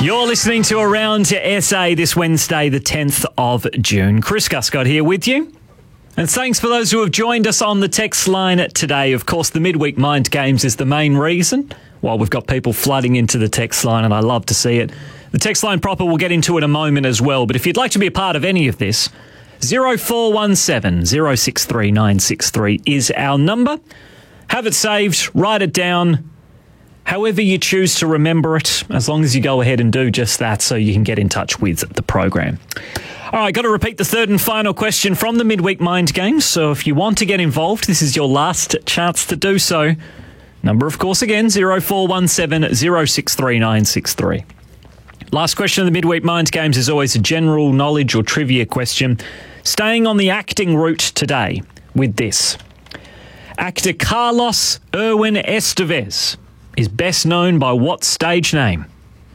You're listening to Around SA this Wednesday, the 10th of June. Chris Guscott here with you. And thanks for those who have joined us on the text line today. Of course, the midweek mind games is the main reason why we've got people flooding into the text line, and I love to see it. The text line proper we'll get into in a moment as well. But if you'd like to be a part of any of this, 0417 063 963 is our number. Have it saved, write it down. However you choose to remember it, as long as you go ahead and do just that so you can get in touch with the program. All right, got to repeat the third and final question from the Midweek Mind Games. So if you want to get involved, this is your last chance to do so. Number, of course, again, 0417 063 963. Last question of the Midweek Mind Games is always a general knowledge or trivia question. Staying on the acting route today with this. Actor Carlos Irwin Estevez is best known by what stage name?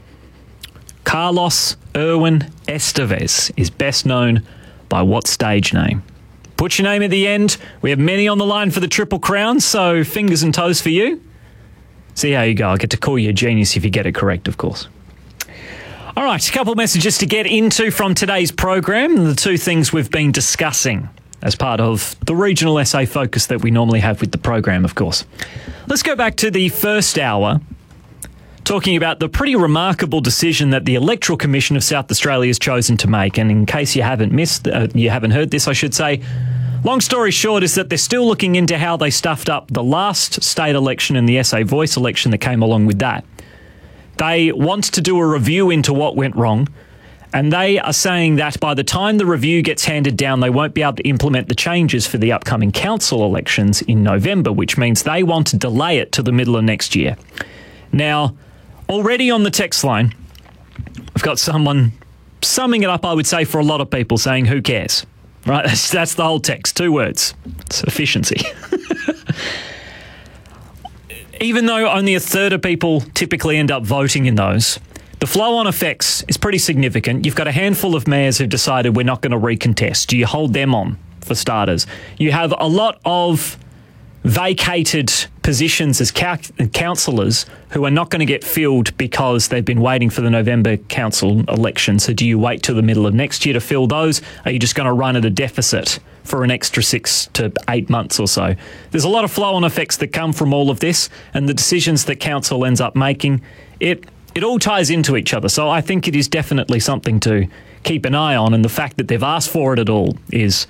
Carlos Irwin Estevez is best known by what stage name? Put your name at the end. We have many on the line for the Triple Crown, so fingers and toes for you. See how you go. I get to call you a genius if you get it correct, of course. All right, a couple of messages to get into from today's program, the two things we've been discussing as part of the regional essay focus that we normally have with the program, of course. Let's go back to the first hour, talking about the pretty remarkable decision that the Electoral Commission of South Australia has chosen to make. And in case you haven't heard this, I should say, long story short is that they're still looking into how they stuffed up the last state election and the SA Voice election that came along with that. They want to do a review into what went wrong, and they are saying that by the time the review gets handed down, they won't be able to implement the changes for the upcoming council elections in November, which means they want to delay it to the middle of next year. Now, already on the text line, I've got someone summing it up, I would say, for a lot of people, saying, who cares? Right? That's the whole text. 2 words. It's efficiency. Even though only a third of people typically end up voting in those, the flow-on effects is pretty significant. You've got a handful of mayors who've decided we're not going to recontest. Do you hold them on, for starters? You have a lot of vacated positions as councillors who are not going to get filled because they've been waiting for the November council election. So do you wait till the middle of next year to fill those? Are you just going to run at a deficit for an extra 6 to 8 months or so? There's a lot of flow-on effects that come from all of this, and the decisions that council ends up making, it all ties into each other. So I think it is definitely something to keep an eye on, and the fact that they've asked for it at all is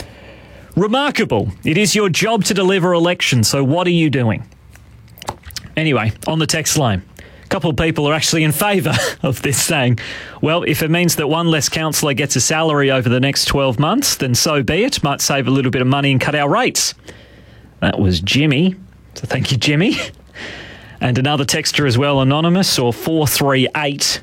remarkable. It is your job to deliver elections, so what are you doing? Anyway, on the text line, a couple of people are actually in favour of this, saying, well, if it means that one less councillor gets a salary over the next 12 months, then so be it. Might save a little bit of money and cut our rates. That was Jimmy. So thank you, Jimmy. And another texter as well, anonymous, or 438,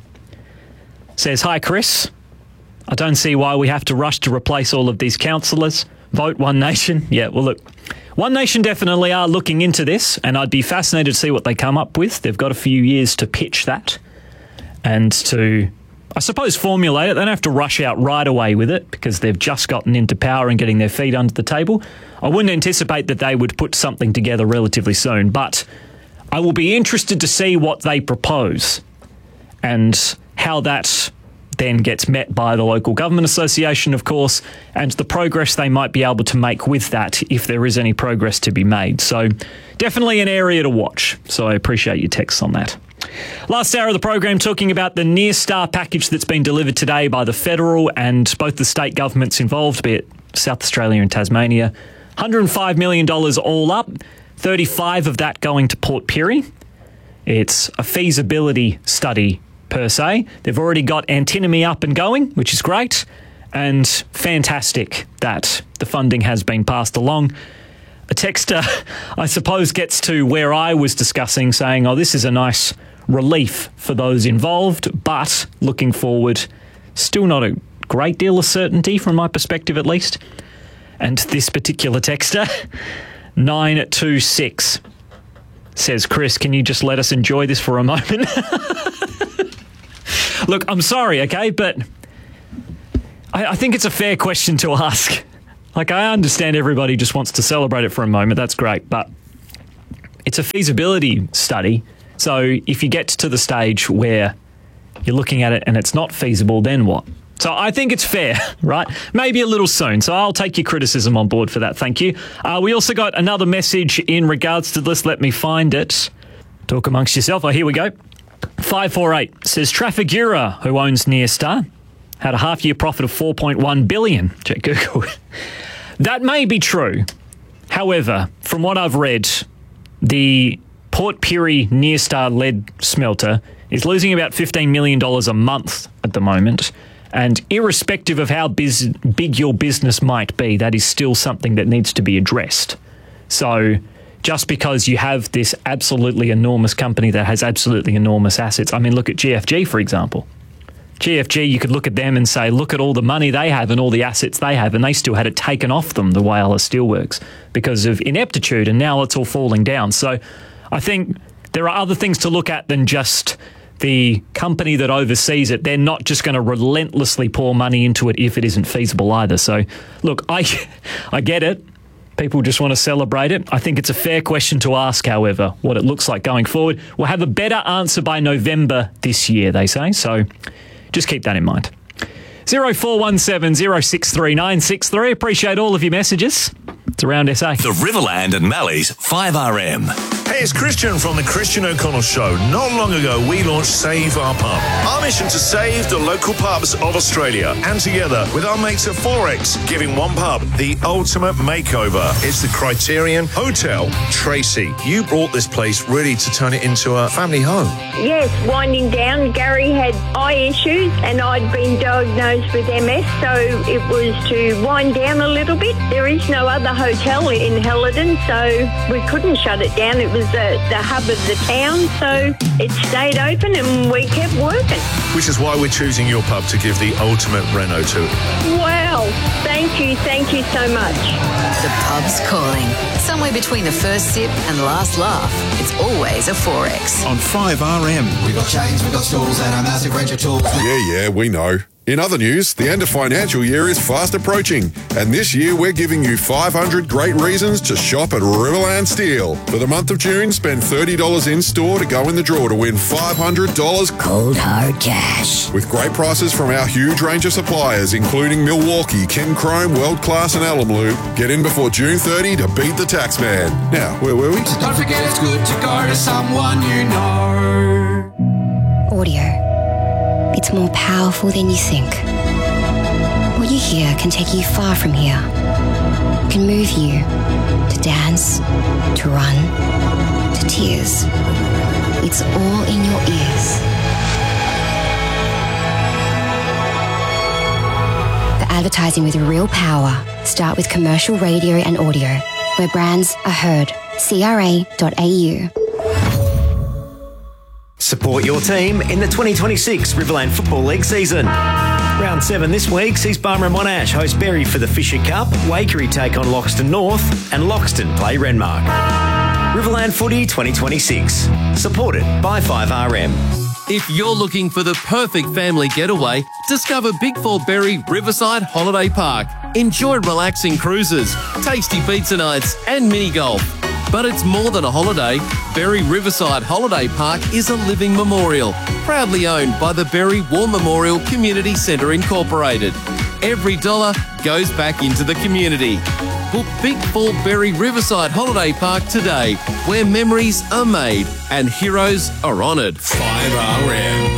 says, hi, Chris. I don't see why we have to rush to replace all of these councillors. Vote One Nation. Yeah, well, look, One Nation definitely are looking into this, and I'd be fascinated to see what they come up with. They've got a few years to pitch that and to, I suppose, formulate it. They don't have to rush out right away with it because they've just gotten into power and getting their feet under the table. I wouldn't anticipate that they would put something together relatively soon, but I will be interested to see what they propose and how that then gets met by the local government association, of course, and the progress they might be able to make with that if there is any progress to be made. So definitely an area to watch. So I appreciate your texts on that. Last hour of the program talking about the Near Star package that's been delivered today by the federal and both the state governments involved, be it South Australia and Tasmania. $105 million all up. 35 of that going to Port Pirie. It's a feasibility study per se. They've already got Antinomy up and going, which is great, and fantastic that the funding has been passed along. A texter, I suppose, gets to where I was discussing, saying, oh, this is a nice relief for those involved, but looking forward, still not a great deal of certainty from my perspective at least. And this particular texter, 926, says, Chris, can you just let us enjoy this for a moment? Look, I'm sorry, okay, but I think it's a fair question to ask. Like, I understand everybody just wants to celebrate it for a moment. That's great, but it's a feasibility study. So if you get to the stage where you're looking at it and it's not feasible, then what? So I think it's fair, right? Maybe a little soon. So I'll take your criticism on board for that. Thank you. We also got another message in regards to this. Let me find it. Talk amongst yourself. Oh, here we go. 548 says Trafigura, who owns Neostar, had a half-year profit of 4.1 billion. Check Google. That may be true. However, from what I've read, the Port Pirie Neostar lead smelter is losing about $15 million a month at the moment. And irrespective of how big your business might be, that is still something that needs to be addressed. So just because you have this absolutely enormous company that has absolutely enormous assets, I mean, look at GFG, for example. GFG, you could look at them and say, look at all the money they have and all the assets they have, and they still had it taken off them, the Whyalla Steelworks, because of ineptitude, and now it's all falling down. So I think there are other things to look at than just the company that oversees it. They're not just going to relentlessly pour money into it if it isn't feasible either. So, look, I get it. People just want to celebrate it. I think it's a fair question to ask, however, what it looks like going forward. We'll have a better answer by November this year, they say. So just keep that in mind. 0417 063 963. Appreciate all of your messages. It's Around SA. The Riverland and Mallee's 5RM. Hey, it's Christian from the Christian O'Connell Show. Not long ago, we launched Save Our Pub. Our mission to save the local pubs of Australia, and together with our mates at Forex, giving one pub the ultimate makeover. It's the Criterion Hotel. Tracy, you brought this place really to turn it into a family home. Yes, winding down. Gary had eye issues and I'd been diagnosed with MS, so it was to wind down a little bit. There is no other hotel in Helidon, so we couldn't shut it down. It was the hub of the town, so it stayed open and we kept working. Which is why we're choosing your pub to give the ultimate reno to. Wow, thank you so much. The pub's calling. Somewhere between the first sip and last laugh, it's always a Forex. On 5RM. We've got chains, we've got stools and a massive range of tools. Yeah, we know. In other news, the end of financial year is fast approaching, and this year we're giving you 500 great reasons to shop at Riverland Steel. For the month of June, spend $30 in store to go in the draw to win $500 Cold hard cash. with great prices from our huge range of suppliers, including Milwaukee, Ken Chrome, World Class and Alum Lube. Get in before June 30 to beat the tax man. Now, where were we? Don't forget it's good to go to someone you know. Audio. It's more powerful than you think. What you hear can take you far from here. It can move you to dance, to run, to tears. It's all in your ears. For advertising with real power, start with commercial radio and audio, where brands are heard. CRA.au. Support your team in the 2026 Riverland Football League season. Round 7 this week sees Barmera Monash host Berry for the Fisher Cup, Waikerie take on Loxton North, and Loxton play Renmark. Riverland Footy 2026. Supported by 5RM. If you're looking for the perfect family getaway, discover Big Fall Berry Riverside Holiday Park. Enjoy relaxing cruises, tasty pizza nights, and mini golf. But it's more than a holiday. Berry Riverside Holiday Park is a living memorial, proudly owned by the Berry War Memorial Community Centre Incorporated. Every dollar goes back into the community. Book Big Fall Berry Riverside Holiday Park today, where memories are made and heroes are honoured. 5RM.